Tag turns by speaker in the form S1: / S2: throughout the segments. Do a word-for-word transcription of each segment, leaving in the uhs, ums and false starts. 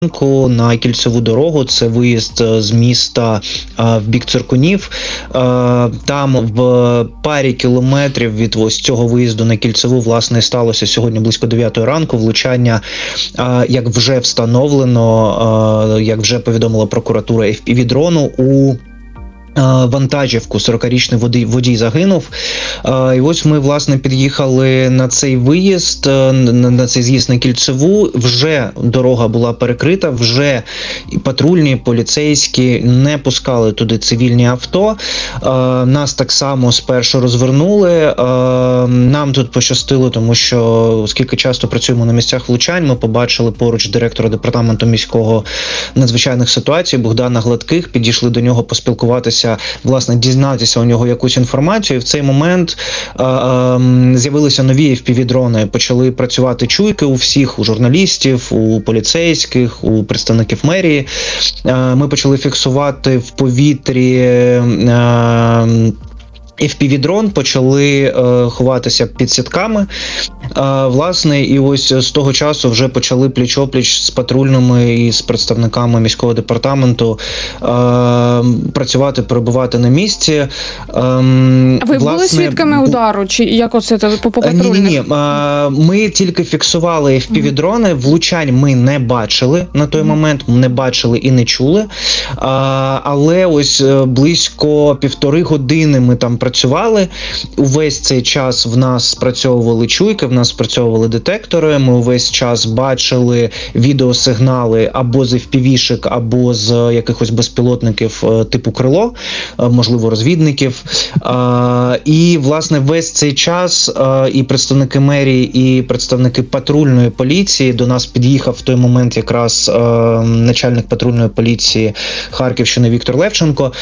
S1: на Кільцеву дорогу, це виїзд з міста а, в бік Циркунів. А, там в парі кілометрів від ось цього виїзду на Кільцеву, власне, сталося сьогодні близько дев'ятої ранку влучання, а, як вже встановлено, а, як вже повідомила прокуратура, еф пі ві-дрону у вантажівку. сорокарічний водій, водій загинув. І ось ми, власне, під'їхали на цей виїзд, на цей з'їзд на Кільцеву. Вже дорога була перекрита, вже і патрульні, поліцейські не пускали туди цивільні авто. Нас так само спершу розвернули. Нам тут пощастило, тому що, оскільки часто працюємо на місцях влучань, ми побачили поруч директора департаменту міського надзвичайних ситуацій Богдана Гладких, підійшли до нього поспілкуватися, власне, дізнатися у нього якусь інформацію. І в цей момент е, е, з'явилися нові еф пі ві-дрони. Почали працювати чуйки у всіх, у журналістів, у поліцейських, у представників мерії. Е, ми почали фіксувати в повітрі е, еф пі ві-дрон, почали е, ховатися під сітками. Е, власне, і ось з того часу вже почали пліч-опліч з патрульними і з представниками міського департаменту е, працювати, перебувати на місці. Е,
S2: Ви
S1: власне,
S2: були свідками удару? Чи як оце по патрульних?
S1: Ні-ні-ні. Е, ми тільки фіксували еф пі ві-дрони, влучань ми не бачили на той момент, не бачили і не чули. Е, але ось близько півтори години ми там працювали. Увесь цей час в нас спрацьовували чуйки, в нас спрацьовували детектори, ми увесь час бачили відеосигнали або з еф пі ві-шек, або з якихось безпілотників типу крило, можливо, розвідників. І, власне, весь цей час і представники мерії, і представники патрульної поліції, до нас під'їхав в той момент якраз начальник патрульної поліції Харківщини Віктор Левченко.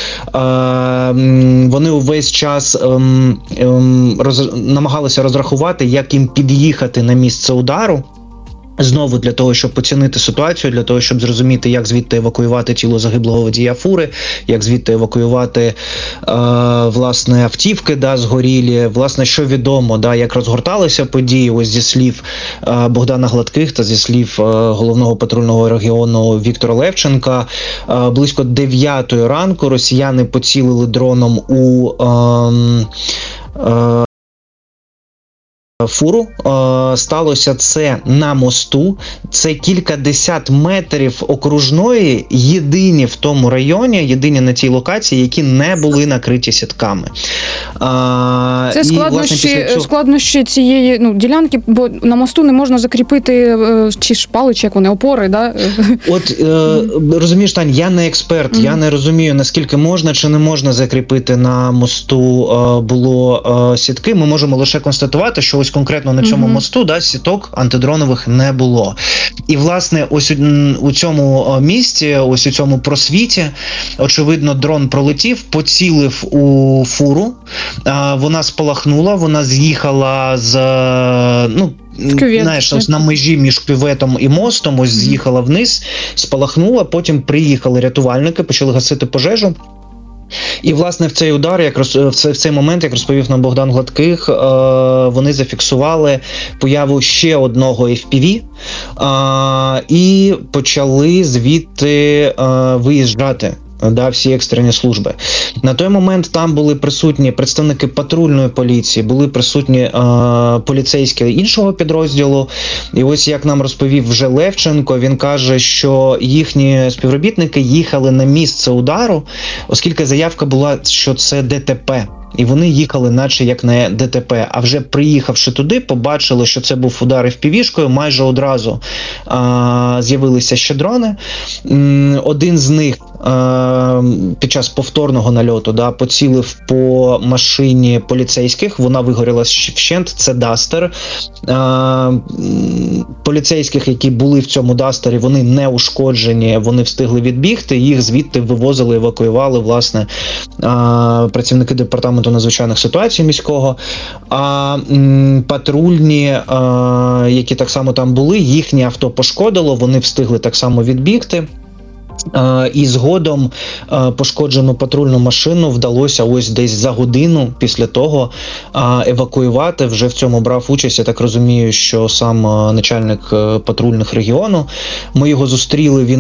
S1: Вони увесь час Ем, ем, роз, намагалися розрахувати, як їм під'їхати на місце удару. Знову для того, щоб оцінити ситуацію, для того, щоб зрозуміти, як звідти евакуювати тіло загиблого водія фури, як звідти евакуювати е, власне автівки, да, згорілі, власне, що відомо, да, як розгорталися події, ось зі слів е, Богдана Гладких та зі слів е, головного патрульного регіону Віктора Левченка, е, близько дев'ятої ранку росіяни поцілили дроном у е, е, фуру. Е, сталося це на мосту. Це кількадесят метрів окружної, єдині в тому районі, єдині на тій локації, які не були накриті сітками. Е,
S2: це складнощі, і, власне, цього... складнощі цієї ну, ділянки, бо на мосту не можна закріпити е, чи шпали, чи як вони, опори, да?
S1: От, е, mm. розумієш, Тань, я не експерт, mm. я не розумію, наскільки можна чи не можна закріпити на мосту е, було е, сітки. Ми можемо лише констатувати, що ось конкретно на цьому mm-hmm. мосту, да, сіток антидронових не було. І, власне, ось у, у цьому місці, ось у цьому просвіті, очевидно, дрон пролетів, поцілив у фуру, а, вона спалахнула, вона з'їхала з, ну, Кювет. Знаєш, ось на межі між кюветом і мостом, ось з'їхала вниз, спалахнула, потім приїхали рятувальники, почали гасити пожежу. І, власне, в цей удар, як роз, в цей момент, як розповів нам Богдан Гладких, е, вони зафіксували появу ще одного еф пі ві е, і почали звідти е, виїжджати. Да, всі екстрені служби. На той момент там були присутні представники патрульної поліції, були присутні е, поліцейські іншого підрозділу. І ось як нам розповів вже Левченко, він каже, що їхні співробітники їхали на місце удару, оскільки заявка була, що це де те пе. І вони їхали наче як на де те пе. А вже приїхавши туди, побачили, що це був удар еф пі ві-шкою, майже одразу а, з'явилися ще дрони. М, один з них а, під час повторного нальоту да, поцілив по машині поліцейських, вона вигоріла вщент, це Дастер. А, поліцейських, які були в цьому Дастері, вони не ушкоджені, вони встигли відбігти, їх звідти вивозили, евакуювали, власне, а, працівники департаменту до надзвичайних ситуацій міського, а м, патрульні, а, які так само там були, їхнє авто пошкодило, вони встигли так само відбігти. Е, І згодом е, пошкоджену патрульну машину вдалося ось десь за годину після того е, евакуювати. Вже в цьому брав участь, я так розумію, що сам е, начальник е, патрульних регіону. Ми його зустріли, він